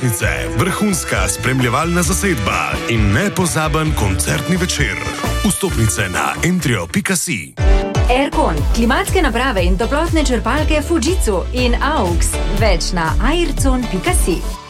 počitnice, vrhunska spremljevalna zasedba in nepozaben koncertni večer. Vstopnice na entrio.si. Aircon, klimatske naprave in toplotne črpalke Fujitsu in AUX. Več na aircon.si.